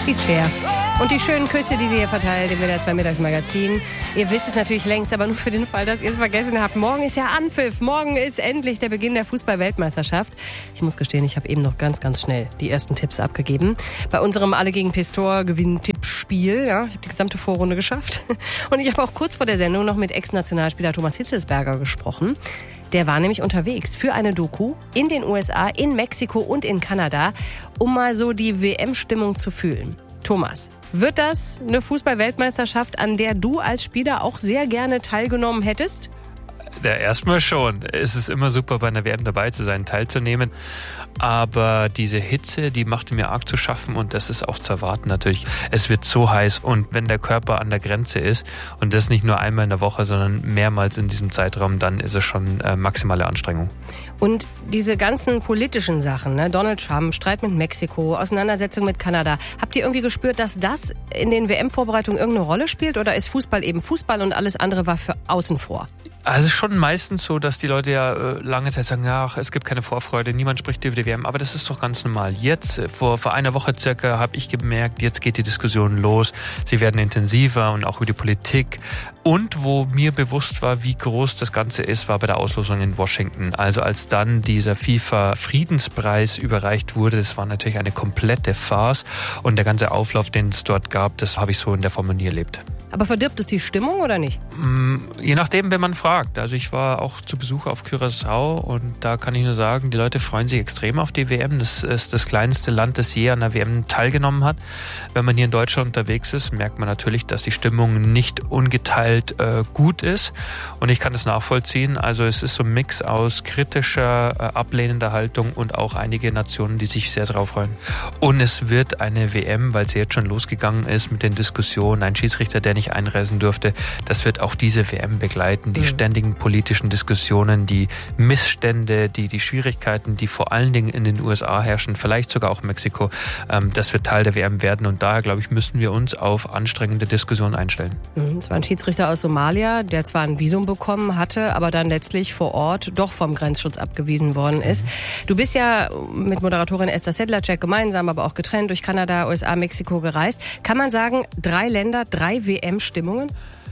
Die Cher. Und die schönen Küsse, die sie hier verteilt im WDR 2 Mittagsmagazin. Ihr wisst es natürlich längst, aber nur für den Fall, dass ihr es vergessen habt. Morgen ist ja Anpfiff. Morgen ist endlich der Beginn der Fußball-Weltmeisterschaft. Ich muss gestehen, ich habe eben noch ganz schnell die ersten Tipps abgegeben. Bei unserem Alle gegen Pistor Gewinn-Tippspiel. Ja, ich habe die gesamte Vorrunde geschafft. Und ich habe auch kurz vor der Sendung noch mit Ex-Nationalspieler Thomas Hitzelsberger gesprochen. Der war nämlich unterwegs für eine Doku in den USA, in Mexiko und in Kanada, um mal so die WM-Stimmung zu fühlen. Thomas, wird das eine Fußball-Weltmeisterschaft, an der du als Spieler auch sehr gerne teilgenommen hättest? Ja, erstmal schon. Es ist immer super, bei einer WM dabei zu sein, teilzunehmen. Aber diese Hitze, die machte mir arg zu schaffen und das ist auch zu erwarten natürlich. Es wird so heiß und wenn der Körper an der Grenze ist und das nicht nur einmal in der Woche, sondern mehrmals in diesem Zeitraum, dann ist es schon maximale Anstrengung. Und diese ganzen politischen Sachen, ne? Donald Trump, Streit mit Mexiko, Auseinandersetzung mit Kanada. Habt ihr irgendwie gespürt, dass das in den WM-Vorbereitungen irgendeine Rolle spielt oder ist Fußball eben Fußball und alles andere war für außen vor? Also es ist schon meistens so, dass die Leute ja lange Zeit sagen, ach, es gibt keine Vorfreude, niemand spricht über die WM, aber das ist doch ganz normal. Jetzt, vor einer Woche circa, habe ich gemerkt, jetzt geht die Diskussion los, sie werden intensiver und auch über die Politik. Und wo mir bewusst war, wie groß das Ganze ist, war bei der Auslosung in Washington. Also als dann dieser FIFA-Friedenspreis überreicht wurde, das war natürlich eine komplette Farce und der ganze Auflauf, den es dort gab, das habe ich so in der Form nie erlebt. Aber verdirbt es die Stimmung oder nicht? Je nachdem, wenn man fragt. Also ich war auch zu Besuch auf Curaçao und da kann ich nur sagen, die Leute freuen sich extrem auf die WM. Das ist das kleinste Land, das je an der WM teilgenommen hat. Wenn man hier in Deutschland unterwegs ist, merkt man natürlich, dass die Stimmung nicht ungeteilt gut ist. Und ich kann das nachvollziehen. Also es ist so ein Mix aus kritischer, ablehnender Haltung und auch einige Nationen, die sich sehr darauf freuen. Und es wird eine WM, weil sie jetzt schon losgegangen ist mit den Diskussionen, ein Schiedsrichter, der nicht einreisen durfte, das wird auch diese WM begleiten. Die ständigen politischen Diskussionen, die Missstände, die Schwierigkeiten, die vor allen Dingen in den USA herrschen, vielleicht sogar auch Mexiko, das wird Teil der WM werden und daher, glaube ich, müssen wir uns auf anstrengende Diskussionen einstellen. Es war ein Schiedsrichter aus Somalia, der zwar ein Visum bekommen hatte, aber dann letztlich vor Ort doch vom Grenzschutz abgewiesen worden ist. Du bist ja mit Moderatorin Esther Sedlacek gemeinsam, aber auch getrennt durch Kanada, USA, Mexiko gereist. Kann man sagen, 3 Länder, 3 WM-Stimmungen?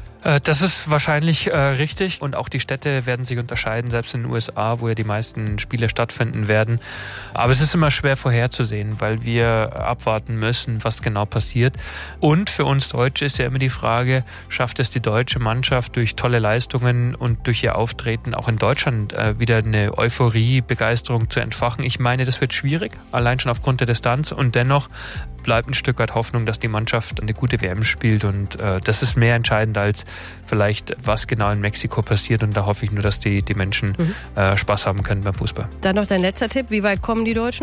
Das ist wahrscheinlich richtig und auch die Städte werden sich unterscheiden, selbst in den USA, wo ja die meisten Spiele stattfinden werden. Aber es ist immer schwer vorherzusehen, weil wir abwarten müssen, was genau passiert. Und für uns Deutsche ist ja immer die Frage, schafft es die deutsche Mannschaft durch tolle Leistungen und durch ihr Auftreten auch in Deutschland wieder eine Euphorie, Begeisterung zu entfachen? Ich meine, das wird schwierig, allein schon aufgrund der Distanz und dennoch bleibt ein Stück weit Hoffnung, dass die Mannschaft eine gute WM spielt und das ist mehr entscheidend als vielleicht, was genau in Mexiko passiert und da hoffe ich nur, dass die Menschen Spaß haben können beim Fußball. Dann noch dein letzter Tipp, wie weit kommen die Deutschen?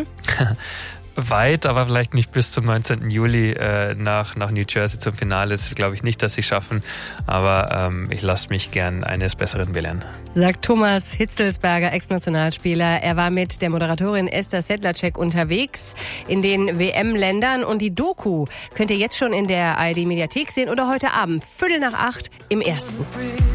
Weit, aber vielleicht nicht bis zum 19. Juli nach New Jersey zum Finale. Das glaube ich nicht, dass sie schaffen, aber ich lasse mich gern eines Besseren belehren. Sagt Thomas Hitzelsberger, Ex-Nationalspieler. Er war mit der Moderatorin Esther Sedlacek unterwegs in den WM-Ländern und die Doku könnt ihr jetzt schon in der ARD-Mediathek sehen oder heute Abend 7:45 im Ersten.